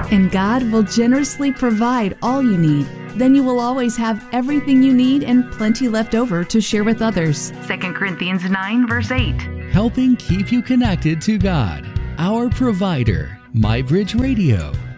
And God will generously provide all you need. Then you will always have everything you need and plenty left over to share with others. 2 Corinthians 9, verse 8. Helping keep you connected to God, our provider. MyBridge Radio.